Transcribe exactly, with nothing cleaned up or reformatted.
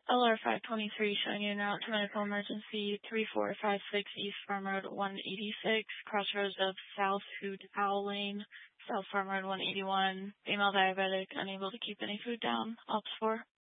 L R five twenty-three showing you now to medical emergency three four five six East Farm Road one eighty-six, crossroads of South Food Owl Lane, South Farm Road one eighty-one, female diabetic, unable to keep any food down, ops four.